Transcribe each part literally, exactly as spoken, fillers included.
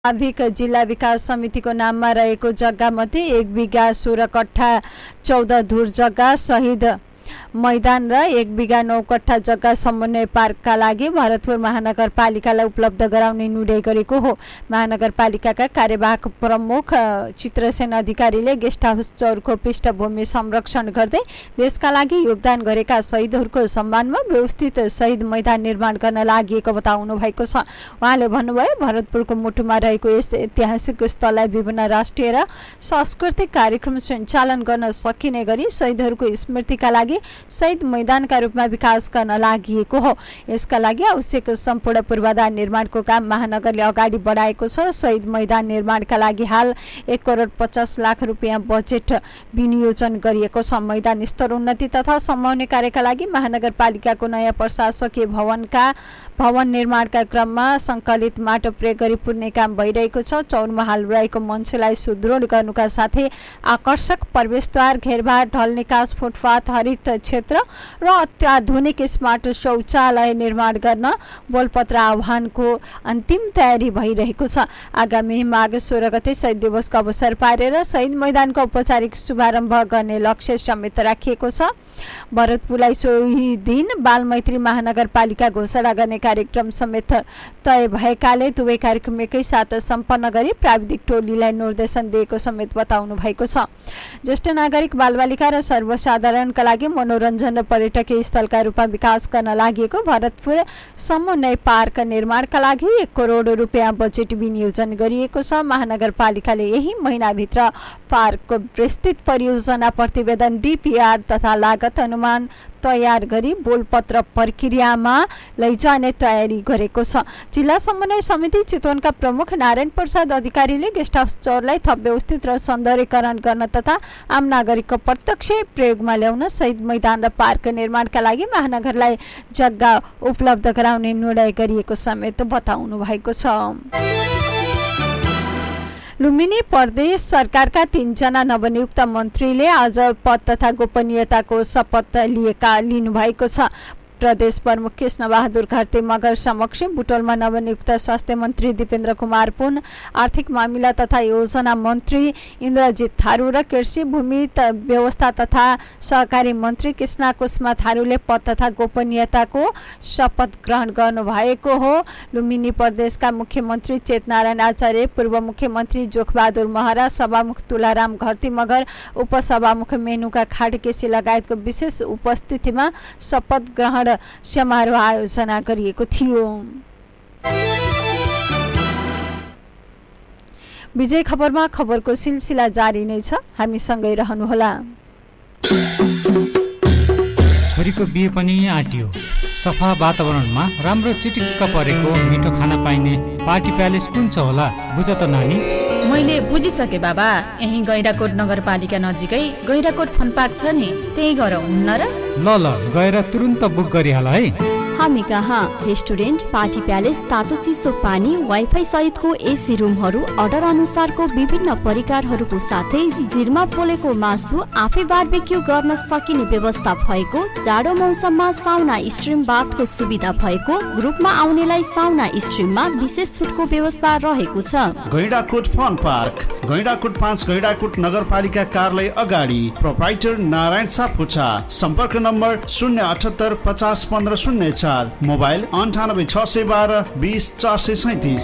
आधिक जिल्ला विकास समितिको नाममा रहेको जग्गामध्ये एक बिघा सोह्र कट्ठा चौध धुर जग्गा शहीद मैदान र एक बिघा नौ कट्ठा जग्गा समन्वय पार्कका लागि भरतपुर महानगरपालिकालाई उपलब्ध गराउने निर्णय गरेको हो। महानगरपालिकाका कार्यवाहक प्रमुख चित्रसेन अधिकारीले गेस्ट हाउस चौरको पृष्ठभूमि संरक्षण गर्दै देशका लागि योगदान गरेका शहीदहरूको सम्मानमा व्यवस्थित शहीद मैदान निर्माण गर्न लागि बताउनु भएको छ। उहाँले भन्नुभयो, भरतपुरको मुटुमा रहेको यस ऐतिहासिक स्थललाई विभिन्न राष्ट्रिय र सांस्कृतिक कार्यक्रम सञ्चालन गर्न सकिने गरी शहीदहरूको स्मृतिका लागि शहीद मैदानका रूपमा विकास गर्न लागि हो। यसका लागि आवश्यक सम्पूर्ण पूर्वाधार निर्माणको काम महानगरले अगाडि बढाएको छ। शहीद मैदान निर्माणका लागि हाल एक करोड पचास लाख रुपियाँ बजेट विनियोजन गरिएको छ। मैदान स्तर उन्नति तथा सम्माउने कार्यका लागि महानगरपालिकाको नयाँ प्रशासकीय भवनका भवन निर्माणका क्रममा सङ्कलित माटो प्रयोग गरी पुर्ने काम भइरहेको छ। चौरमा हाल रहेको मञ्चलाई सुदृढ गर्नुका साथै आकर्षक प्रवेशद्वार, घेरबार, ढल निकास, फुटपाथ, हरित क्षेत्र र अत्याधुनिक स्मार्ट शौचालय निर्माण गर्न बोलपत्र आह्वानको अन्तिम तयारी भइरहेको छ। आगामी माघ सोह्र गते शहीद दिवसको अवसर पारेर शहीद मैदानको औपचारिक शुभारम्भ गर्ने लक्ष्य समेत राखिएको छ। भरतपुरलाई सोही दिन बालमैत्री महानगरपालिका घोषणा गर्ने कार्यक्रम समेत तय भएकाले दुवै कार्यक्रम एकैसाथ सम्पन्न गरी प्राविधिक टोलीलाई निर्देशन दिएको समेत बताउनु भएको छ। ज्येष्ठ नागरिक, बालबालिका र सर्वसाधारणका लागि मनोरञ्जन र पर्यटकीय स्थलका रूपमा विकास गर्न लागि भरतपुर समन्वय पार्क निर्माणका लागि एक करोड रुपियाँ बजेट विनियोजन गरिएको छ। महानगरपालिकाले यही महिनाभित्र पार्कको विस्तृत परियोजना प्रतिवेदन, डीपीआर तथा लागत अनुमान तयार गरी बोलपत्र प्रक्रियामा लैजाने तयारी गरेको छ। जिल्ला समन्वय समिति चितवनका प्रमुख नारायण प्रसाद अधिकारीले गेस्ट हाउस चौरलाई थप व्यवस्थित र सौन्दर्यकरण गर्न तथा आम नागरिकको प्रत्यक्ष प्रयोगमा ल्याउन शहीद मैदान र पार्क निर्माणका लागि महानगरलाई जग्गा उपलब्ध गराउने निर्णय गरिएको समेत बताउनु भएको छ। लुम्बिनी प्रदेश सरकारका तीनजना नवनियुक्त मन्त्रीले आज पद तथा गोपनीयताको शपथ लिएका लिनुभएको छ। प्रदेश प्रमुख कृष्ण बहादुर घरते मगर समक्ष बुटोलमा नवनियुक्त स्वास्थ्य मन्त्री दीपेन्द्र कुमार पुन, आर्थिक मामिला तथा योजना मन्त्री इन्द्रजित थारू र कृषि भूमि व्यवस्था तथा सहकारी मन्त्री कृष्णा कुष्मा थारूले पद तथा गोपनीयताको शपथ ग्रहण गर्नुभएको हो। लुम्बिनी प्रदेशका मुख्यमन्त्री चेतनारायण आचार्य, पूर्व मुख्यमन्त्री जोखबहादुर महरा, सभामुख तुलाराम घरती मगर, उपसभामुख मेनुका खाडकेसी लगायतको विशेष उपस्थितिमा शपथ ग्रहण समारोह आयोजना गरिएको थियो। विजय खबरमा खबरको सिलसिला जारी नै छ, हामीसँगै रहनुहोला। छोरीको बिहे पनि आँटियो। सफा वातावरणमा राम्रो चिटिक्क परेको मिठो खाना पाइने पार्टी प्यालेस कुन छ होला, बुझ त नानी? मैले बुझिसके बाबा, यही गैंडाकोट नगरपालिका नजिकै गैंडाकोट फन पार्क छ नि, त्यही गएर हुन्न र? ल ल गएर तुरुन्त बुक गरिहाल है। हामी कहाँ रेस्टुरेन्ट, पार्टी प्यालेस, तातो चिसो पानी, वाइफाई सहितको एसी रुमहरू, अर्डर अनुसारको विभिन्न परिकारहरूको साथै जिरमा पोलेको मासु, आफै बारबेक्यू गर्न सकिने व्यवस्था भएको, जाडो मौसममा साउना स्ट्रिम बाथको सुविधा भएको, ग्रुपमा आउनेलाई साउना स्ट्रिममा विशेष छुटको व्यवस्था रहेको छ। गैंडाकोट फन पार्क, गैंडाकोट पाँच, गैंडाकोट नगरपालिका कार्यालय अगाडि, प्रोप्राइटर नारायण सापकोटा। सम्पर्क नम्बर शून्य अठहत्तर पचास पन्ध्र शून्य चार, मोबाइल अन्ठानब्बे छ सय बाह्र बिस चार सय सैतिस।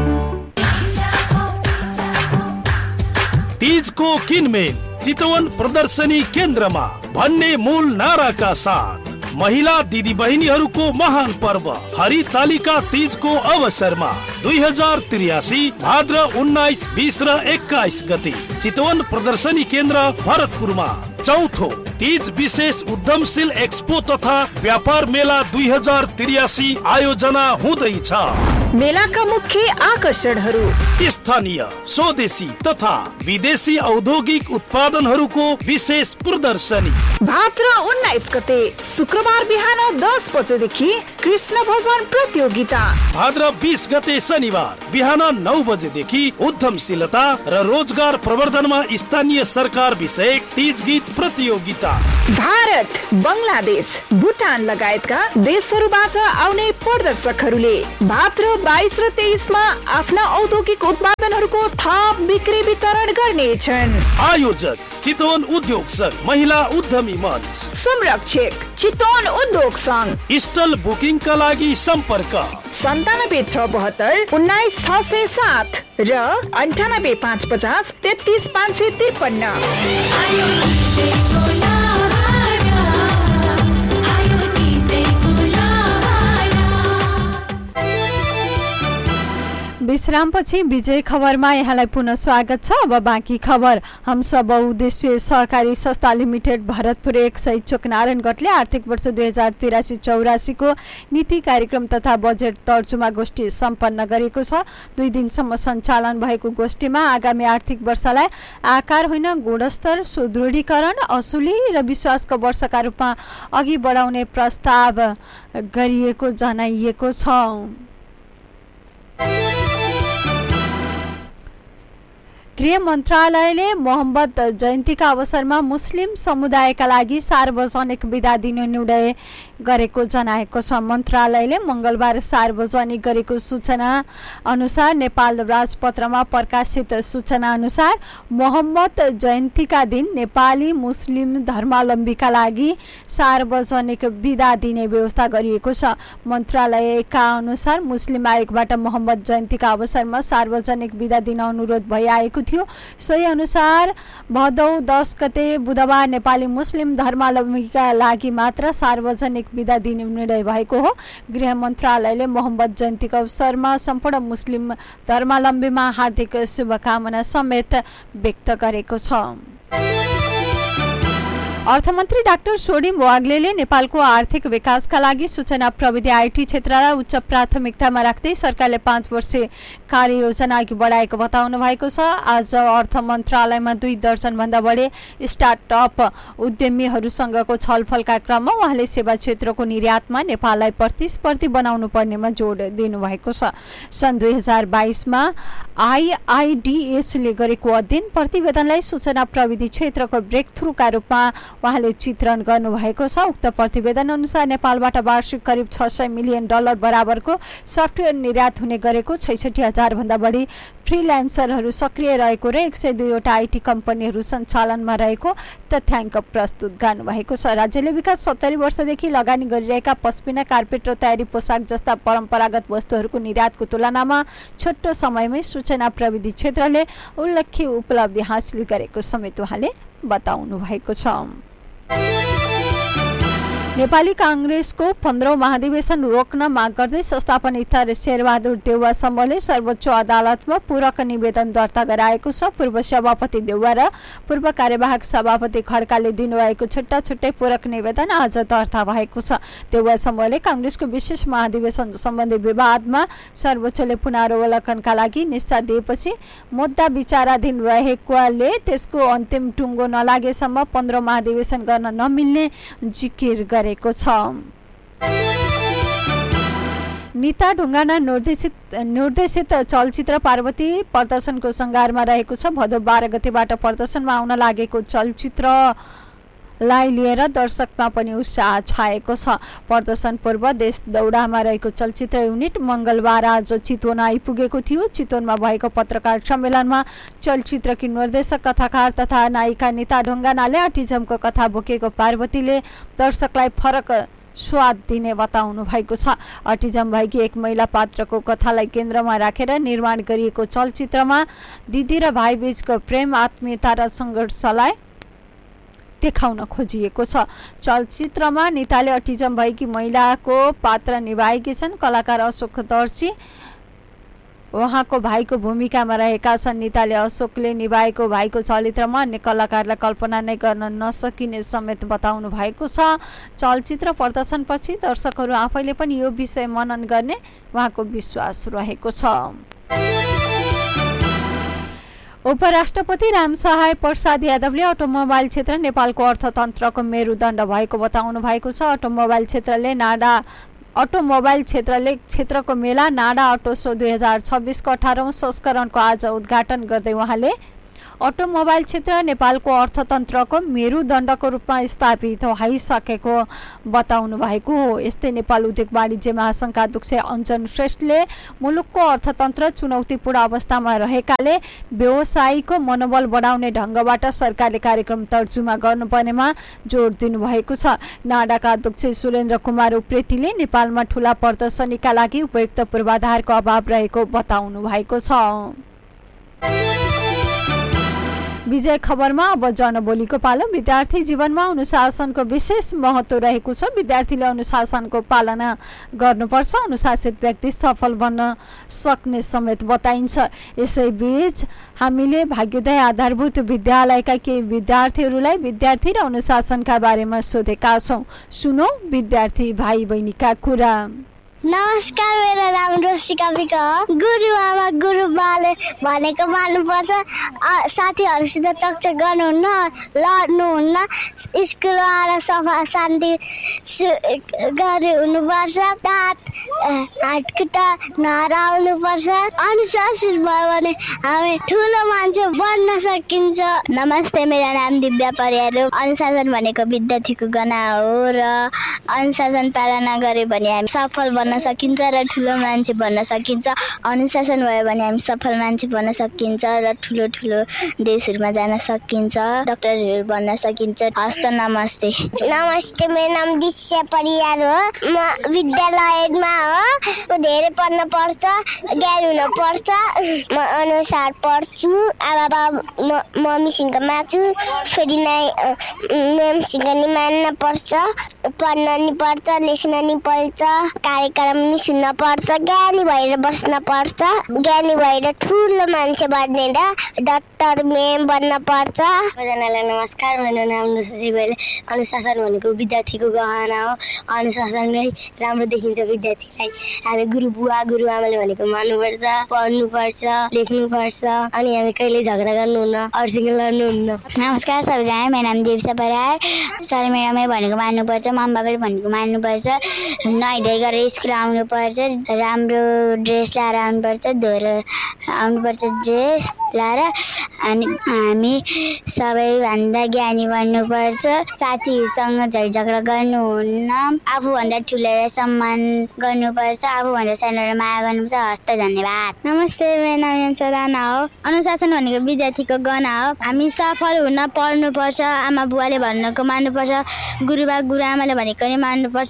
तीजको किनमेल चितवन प्रदर्शनी केन्द्रमा भन्ने मूल नाराका साथ महिला दिदी बहिनीहरूको महान पर्व हरितालिका तीजको अवसरमा दुई हजार त्रियासी भाद्र उन्नाइस, बीस र एक्काइस गते चितवन प्रदर्शनी केन्द्र भरतपुरमा चौथो तीज विशेष उद्यमशील एक्सपो तथा व्यापार मेला दुई हजार त्रियासी आयोजना हुँदैछ। मेलाका मुख्य आकर्षणहरू स्थानीय, स्वदेशी तथा विदेशी औद्योगिक उत्पादनहरूको विशेष प्रदर्शनी। भाद्र उन्नाइस गते शुक्रबार बिहान दस बजेदेखि कृष्ण भजन प्रतियोगिता। भाद्र बीस गते शनिबार बिहान नौ बजेदेखि उद्यमशीलता र रोजगार प्रवर्धनमा स्थानीय सरकार विषयक तीज गीत प्रतियोगिता। भारत, बङ्गलादेश, भुटान लगायतका देशहरूबाट आउने प्रदर्शकहरूले भाद्र बाइस र तेइसमा आफ्ना औद्योगिक उत्पादनहरूको थप बिक्री वितरण गर्नेछन्। आयोजक चितवन उद्योग संघ महिला उद्यमी मंच। संरक्षक चितवन उद्योग संघ। स्टल बुकिङ का लागि सम्पर्क सन्तानब्बे छ बहत्तर उन्नाइस छ सय सात र अन्ठानब्बे पाँच पचास तेत्तिस पाँच सय त्रिपन्न। विश्रामपछि विजय खबरमा यहाँलाई पुनः स्वागत छ। अब बाँकी खबर। हंस बहुउद्देश्य सहकारी संस्था लिमिटेड भरतपुर एक सय चोक नारायणगढले आर्थिक वर्ष दुई हजार तिरासी चौरासीको नीति कार्यक्रम तथा बजेट तर्जुमा गोष्ठी सम्पन्न गरेको छ। दुई दिनसम्म सञ्चालन भएको गोष्ठीमा आगामी आर्थिक वर्षलाई आकार होइन गुणस्तर सुदृढीकरण असुली र विश्वासको वर्षका रूपमा अघि बढाउने प्रस्ताव गरिएको जनाइएको छ। गृह मन्त्रालयले मोहम्मद जयन्तीका अवसरमा मुस्लिम समुदायका लागि सार्वजनिक बिदा दिने निर्णय गरेको जनाएको छ। मन्त्रालयले मङ्गलबार सार्वजनिक गरेको सूचना अनुसार नेपाल राजपत्रमा प्रकाशित सूचना अनुसार मोहम्मद जयन्तीका दिन नेपाली मुस्लिम धर्मावलम्बीका लागि सार्वजनिक बिदा दिने व्यवस्था गरिएको छ। मन्त्रालयका अनुसार मुस्लिम आयोगबाट मोहम्मद जयन्तीका अवसरमा सार्वजनिक बिदा दिन अनुरोध भइआएको थियो। सोही अनुसार भदौ दस गते बुधबार नेपाली मुस्लिम धर्मावलम्बीका लागि मात्र सार्वजनिक बिदा दिने निर्णय भएको हो। गृह मन्त्रालयले मोहम्मद जयन्तीको अवसरमा सम्पूर्ण मुस्लिम धर्मावलम्बीमा हार्दिक शुभकामना समेत व्यक्त गरेको छ। अर्थमन्त्री डाक्टर सोडिम वाग्लेले नेपालको आर्थिक विकासका लागि सूचना प्रविधि आइटी क्षेत्रलाई उच्च प्राथमिकतामा राख्दै सरकारले पाँच वर्षे कार्ययोजना अघि बढाएको बताउनु भएको छ। आज अर्थ मन्त्रालयमा दुई दर्जनभन्दा बढी स्टार्टअप उद्यमीहरूसँगको छलफलका क्रममा उहाँले सेवा क्षेत्रको निर्यातमा नेपाललाई प्रतिस्पर्धी बनाउनु पर्नेमा जोड दिनुभएको छ। सन् दुई हजार बाइसमा आइआइडिएसले गरेको अध्ययन प्रतिवेदनलाई सूचना प्रविधि क्षेत्रको ब्रेक थ्रुका रूपमा उहाँले चित्रण गर्नुभएको छ। उक्त प्रतिवेदन अनुसार नेपालबाट वार्षिक करिब छ सय मिलियन डलर बराबरको सफ्टवेयर निर्यात हुने गरेको, छैसठी हजार भन्दा बढी फ्रिल्यान्सरहरू सक्रिय रहेको र एक सय दुईवटा आइटी कम्पनीहरू सञ्चालनमा रहेको तथ्याङ्क प्रस्तुत गर्नुभएको छ। राज्यले विगत सत्तरी वर्षदेखि लगानी गरिरहेका पस्मिना, कार्पेट र तयारी पोसाक जस्ता परम्परागत वस्तुहरूको निर्यातको तुलनामा छोटो समयमै सूचना प्रविधि क्षेत्रले उल्लेख्य उपलब्धि हासिल गरेको समेत उहाँले बताउनु भएको छ। नेपाली कांग्रेसको पन्ध्रौं महाधिवेशन रोक्न माग गर्दै संस्थापन इतर शेरबहादुर देउवा समूहले सर्वोच्च अदालतमा पूरक निवेदन दर्ता गराएको छ। पूर्व सभापति देउवा र पूर्व कार्यवाहक सभापति खड्काले दिनुभएको छुट्टा छुट्टै पूरक निवेदन आज दर्ता भएको छ। देउवा समूहले कांग्रेसको विशेष महाधिवेशन सम्बन्धी विवादमा सर्वोच्चले पुनरावलोकनका लागि निष्ठा दिएपछि मुद्दा विचाराधीन रहेकोले त्यसको अन्तिम टुङ्गो नलागेसम्म पन्ध्रौं महाधिवेशन गर्न नमिल्ने जिकिर गरे गरेको छ। नीता ढुङ्गाना निर्देशित निर्देशित चलचित्र पार्वती प्रदर्शनको सङ्घारमा रहेको छ। भदौ बाह्र गतेबाट प्रदर्शनमा आउन लागेको चलचित्रलाई लिएर दर्शकमा पनि उत्साह छाएको छ। प्रदर्शन पूर्व देश दौडामा रहेको चलचित्र युनिट मङ्गलबार आज चितवन आइपुगेको थियो। चितवनमा भएको पत्रकार सम्मेलनमा चलचित्रकी निर्देशक, कथाकार तथा नायिका नीता ढुङ्गानाले अटिजमको कथा बोकेको पार्वतीले दर्शकलाई फरक स्वाद दिने बताउनु भएको छ। अटिजम भएकी एक महिला पात्रको कथालाई केन्द्रमा राखेर निर्माण गरिएको चलचित्रमा दिदी र भाइ बीचको प्रेम, आत्मीयता र सङ्घर्षलाई देखाउन खोजिएको छ। चलचित्रमा नीताले अटिजम भएकी महिलाको पात्र निभाएकी छन्। कलाकार अशोक दर्जी उहाँको भाइको भूमिकामा रहेका छन्। नीताले अशोकले निभाएको भाइको चरित्रमा अन्य कलाकारलाई कल्पना नै गर्न नसकिने समेत बताउनु भएको छ। चलचित्र प्रदर्शनपछि दर्शकहरू आफैले पनि यो विषय मनन गर्ने उहाँको विश्वास रहेको छ। उपराष्ट्रपति रामसहाय प्रसाद यादवले अटोमोबाइल क्षेत्र नेपालको अर्थतन्त्रको मेरुदण्ड भएको बताउनु भएको छ। अटोमोबाइल क्षेत्रले नाडा अटोमोबाइल क्षेत्रले क्षेत्रको मेला नाडा अटो सो दुई हजार छब्बिसको अठारौं संस्करणको आज उद्घाटन गर्दै उहाँले अटोमोबाइल क्षेत्र नेपालको अर्थतन्त्रको मेरुदण्डको रूपमा स्थापित भइसकेको बताउनु भएको हो। यस्तै नेपाल उद्योग वाणिज्य महासङ्घका अध्यक्ष अञ्जन श्रेष्ठले मुलुकको अर्थतन्त्र चुनौतीपूर्ण अवस्थामा रहेकाले व्यवसायीको मनोबल बढाउने ढङ्गबाट सरकारले कार्यक्रम तर्जुमा गर्नुपर्नेमा जोड दिनुभएको छ। नाडाका अध्यक्ष सुरेन्द्र कुमार उप्रेतीले नेपालमा ठूला प्रदर्शनीका लागि उपयुक्त पूर्वाधारको अभाव रहेको बताउनु भएको छ। विजय खबरमा अब जनबोलीको पालो। विद्यार्थी जीवनमा अनुशासनको विशेष महत्त्व रहेको छ। विद्यार्थीले अनुशासनको पालना गर्नुपर्छ। अनुशासित व्यक्ति सफल बन्न सक्ने समेत बताइन्छ। यसैबीच हामीले भाग्योदय आधारभूत विद्यालयका केही विद्यार्थीहरूलाई विद्यार्थी र अनुशासनका बारेमा सोधेका छौँ। सुनौ विद्यार्थी भाइ बहिनीका कुरा। नमस्कार, मेरो नाम रोसिका विक हो। गुरु आमा गुरु बाले भनेको मान्नुपर्छ। साथीहरूसित चकचक गर्नुहुन्न, लड्नुहुन्न, स्कुलमा आएर सफा शान्ति गरी हुनुपर्छ। दाँत हातखुट्टा नहराउनुपर्छ। अनुशासित भयो भने हामी ठुलो मान्छे बन्न सकिन्छ। नमस्ते, मेरो नाम दिव्या परियार हो। अनुशासन भनेको विद्यार्थीको गना हो र अनुशासन पालना गर्यो भने हामी सफल बन्न सकिन्छ र ठुलो मान्छे बन्न सकिन्छ। अनुशासन भयो भने हामी सफल मान्छे बन्न सकिन्छ र ठुलो ठुलो देशहरूमा जान सकिन्छ, डाक्टरहरू बन्न सकिन्छ। हस्त नमस्ते। नमस्ते, मेरो नाम दिशा परियार हो। म विद्यालयमा हो। धेरै पढ्न पर्छ, ज्ञान हुन पर्छ। म अनुसार पढ्छु। आमा बाबा मम्मीसँग माग्छु, फेरि नै म्यामसँग नि मान्न पर्छ। पढ्न नि पर्छ, लेख्न नि पर्छ, कार्यक्रम नि सुन्न पर्छ, ज्ञानी भएर बस्न पर्छ। ज्ञानी भएर ठुलो मान्छे बन्ने र डाक्टर मेम बन्न पर्छ। सबैजनालाई नमस्कार, मेरो नाम नुसुसी बेले। अनुशासन भनेको विद्यार्थीको गहना हो। अनुशासनले राम्रो देखिन्छ विद्यार्थीलाई। हामी गुरु बुवा गुरु आमाले भनेको मान्नुपर्छ, पढ्नुपर्छ, लेख्नुपर्छ, अनि हामी कहिले झगडा गर्नुहुन्न, अरूसँग लड्नुहुन्न। नमस्कार सबैजना, मेरो नाम देवसा परियार। सर मेडमले भनेको मान्नुपर्छ, मम्मी बाबाले भनेको मान्नुपर्छ। नुहाइधुवाइ गरेर स्कुल आउनुपर्छ, राम्रो ड्रेस लाएर आउनुपर्छ, धोएर आउनुपर्छ ड्रेस लाएर। अनि हामी सबैभन्दा ज्ञानी बन्नुपर्छ। साथीहरूसँग झैझगडा गर्नुहुन्न। आफूभन्दा ठुलोलाई सम्मान गर्नुपर्छ, आफूभन्दा सानोलाई माया गर्नुपर्छ। हस्त धन्यवाद। नमस्ते, मेरो नाम यन्सा राणा हो। अनुशासन भनेको विद्यार्थीको गहना हो। हामी सफल हुन पढ्नुपर्छ। आमा बुवाले भनेको मान्नुपर्छ, गुरुबा गुरुआमाले भनेको नि मान्नुपर्छ।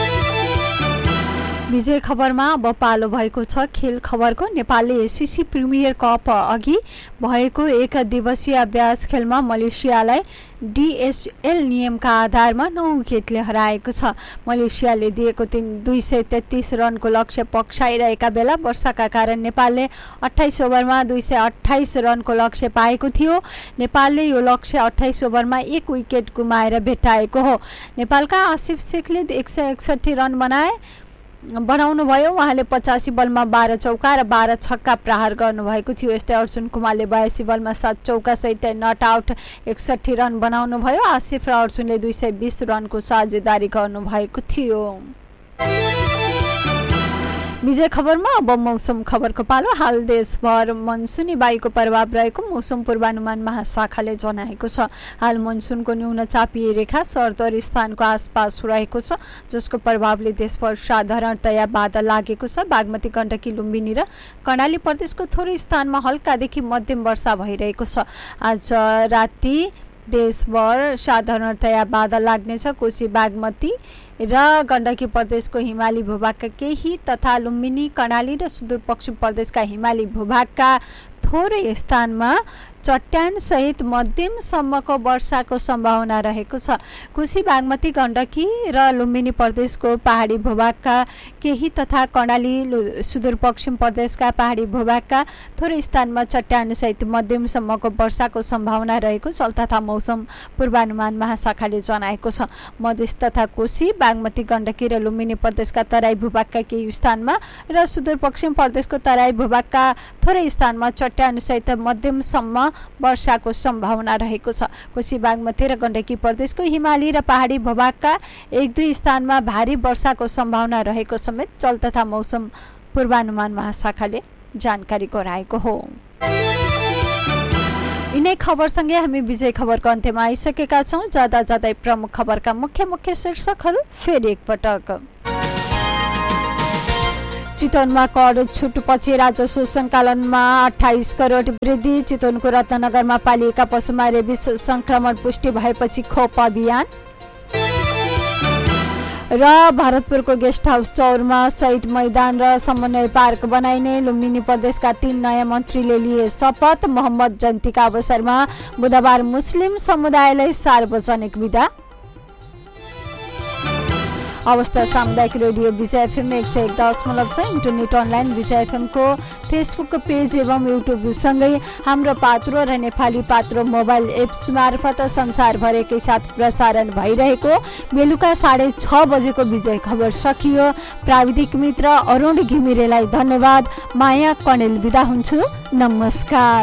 विजय खबरमा अब पालो भएको छ खेल खबरको। नेपालले एसिसी प्रिमियर कप अघि भएको एक दिवसीय अभ्यास खेलमा मलेसियालाई डिएसएल नियमका आधारमा नौ विकेटले हराएको छ। मलेसियाले दिएको तीन दुई सय तेत्तिस रनको लक्ष्य पक्षाइरहेका बेला वर्षाका कारण नेपालले अठाइस ओभरमा दुई सय अठाइस रनको लक्ष्य पाएको थियो। नेपालले यो लक्ष्य अठाइस ओभरमा एक विकेट गुमाएर भेटाएको हो। नेपालका आसिफ शेखले एक सय एकसठी रन बनाए बनाउनु भयो। उहाँले पचासी बलमा बाह्र चौका र बाह्र छक्का प्रहार गर्नुभएको थियो। यस्तै अर्जुन कुमारले बयासी बलमा सात चौका सहित नट आउट एकसठी रन बनाउनु भयो। आसिफ र अर्जुनले दुई सय बिस रनको साझेदारी गर्नुभएको थियो। विजय खबरमा अब मौसम खबरको पालो। हाल देशभर मनसुनी वायुको प्रभाव रहेको मौसम पूर्वानुमान महाशाखाले जनाएको छ। हाल मनसुनको न्यून चापिए रेखा सरदर स्थानको आसपास रहेको छ, जसको प्रभावले देशभर साधारणतया बादल लागेको छ। बागमती, गण्डकी, लुम्बिनी र कर्णाली प्रदेशको थोरै स्थानमा हल्कादेखि मध्यम वर्षा भइरहेको छ। आज राति देशभर साधारणतया बादल लाग्नेछ। कोशी, बागमती र गण्डकी प्रदेशको हिमाली भूभागका केही तथा लुम्बिनी, कर्णाली र सुदूरपश्चिम प्रदेशका हिमाली भूभागका थोरै स्थानमा चट्यान सहित मध्यमसम्मको वर्षाको सम्भावना रहेको छ। कोशी, बागमती, गण्डकी र लुम्बिनी प्रदेशको पहाडी भूभागका केही तथा कर्णाली, सुदूरपश्चिम प्रदेशका पहाडी भूभागका थोरै स्थानमा चट्यान सहित मध्यमसम्मको वर्षाको सम्भावना रहेको जल तथा मौसम पूर्वानुमान महाशाखाले जनाएको छ। मधेस तथा कोशी, बागमती, गण्डकी र लुम्बिनी प्रदेशका तराई भूभागका केही स्थानमा र सुदूरपश्चिम प्रदेशको तराई भूभागका थोरै स्थानमा चट्यान सहित मध्यमसम्म वर्षाको सम्भावना रहेको छ। कोशी, बागमती र गण्डकी प्रदेशको हिमाली र पहाडी भूभागका एक दुई स्थानमा भारी वर्षाको सम्भावना रहेको समेत जल तथा मौसम पूर्वानुमान महाशाखाले जानकारी गराएको हो। यिनै खबरसँगै हामी विजय खबरको अन्त्यमा आइसकेका छौँ। जाँदा जाँदै प्रमुख खबरका मुख्य मुख्य शीर्षकहरू फेरि एकपटक। चितवनमा कर छुटपछि राजस्व सङ्कलनमा अठाइस करोड वृद्धि। चितवनको रत्नगरमा पालिएका पशुमा रेबिस संक्रमण पुष्टि भएपछि खोप अभियान। र भरतपुरको गेस्ट हाउस चौरमा शहीद मैदान र समन्वय पार्क बनाइने। लुम्बिनी प्रदेशका तीन नयाँ मन्त्रीले लिए शपथ। मोहम्मद जयन्तीका अवसरमा बुधबार मुस्लिम समुदायलाई सार्वजनिक बिदा। अवस्था सामुदायिक रेडियो विजय एफएम एक सय एक दशमलव छ इन्टरनेट अनलाइन विजय एफएमको फेसबुक पेज एवं युट्युबसँगै हाम्रो पात्रो र नेपाली पात्रो मोबाइल एप्स मार्फत संसारभरिकै साथ प्रसारण भइरहेको बेलुका साढे छ बजेको विजय खबर सकियो। प्राविधिक मित्र अरुण घिमिरेलाई धन्यवाद। माया कणेल बिदा हुन्छु। नमस्कार।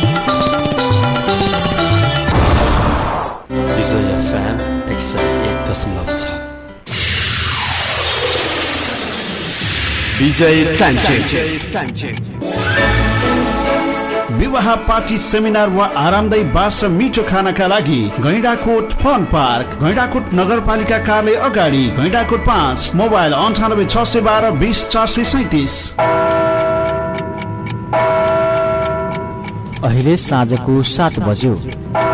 विजय एफएम एक सय एक दशमलव छ। विजय विवाह पार्टी सेमिनार वा आरामदायी बास र मिठो खानाका लागि गैंडाकोट फन पार्क, गैंडाकोट नगरपालिका कार्यालय अगाडि, गैंडाकोट पाँच, मोबाइल अन्ठानब्बे छ सय बाह्र बिस चार सय सैतिस। अहिले साँझको सात बज्यो।